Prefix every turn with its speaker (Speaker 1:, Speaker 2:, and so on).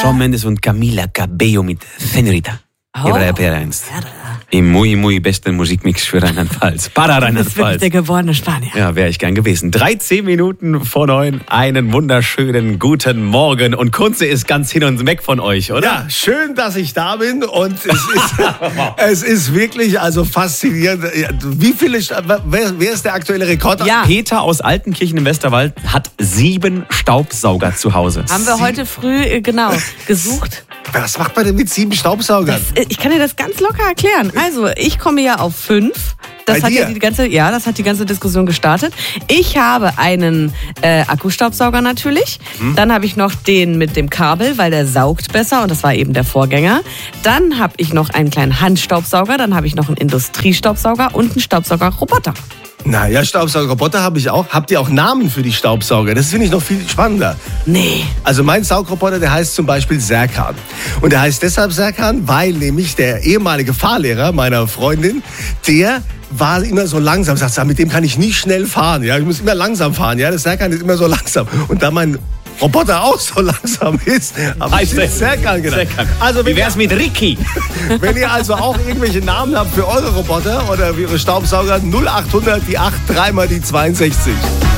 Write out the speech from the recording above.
Speaker 1: Shawn Mendes und Camila Cabello mit Señorita. Quebra de einst. Im muy besten Musikmix für Rheinland-Pfalz. Para
Speaker 2: Das ist
Speaker 1: Rheinland-Pfalz.
Speaker 2: wirklich der geborene Spanier.
Speaker 1: Ja, wäre ich gern gewesen. 13 Minuten vor 9. Einen wunderschönen guten Morgen. Und Kunze ist ganz hin und weg von euch, oder?
Speaker 3: Ja, schön, dass ich da bin und es ist wirklich also faszinierend. Wie viele, wer ist der aktuelle Rekord?
Speaker 2: Ja.
Speaker 1: Peter aus Altenkirchen im Westerwald hat 7 Staubsauger zu Hause.
Speaker 2: Haben wir heute früh, gesucht.
Speaker 3: Was macht man denn mit 7 Staubsaugern?
Speaker 2: Ich kann dir das ganz locker erklären. Also, ich komme ja auf 5. Das
Speaker 3: Bei
Speaker 2: hat ja
Speaker 3: dir?
Speaker 2: das hat die ganze Diskussion gestartet. Ich habe einen Akkustaubsauger natürlich. Dann habe ich noch den mit dem Kabel, weil der saugt besser und das war eben der Vorgänger. Dann habe ich noch einen kleinen Handstaubsauger. Dann habe ich noch einen Industriestaubsauger und einen Staubsaugerroboter.
Speaker 3: Naja, Staubsaugerroboter habe ich auch. Habt ihr auch Namen für die Staubsauger? Das finde ich noch viel spannender.
Speaker 2: Nee.
Speaker 3: Also mein Saugroboter, der heißt zum Beispiel Serkan. Und der heißt deshalb Serkan, weil nämlich der ehemalige Fahrlehrer meiner Freundin, der war immer so langsam. Sagt, mit dem kann ich nie schnell fahren. Ja, ich muss immer langsam fahren. Ja, der Serkan ist immer so langsam. Und da mein Roboter auch so langsam ist, habe ich den Serkan gedacht. Also
Speaker 1: Wie wär's mit Ricky?
Speaker 3: wenn ihr also auch irgendwelche Namen habt für eure Roboter oder für ihre Staubsauger, 0800 die 8 3 mal die 62.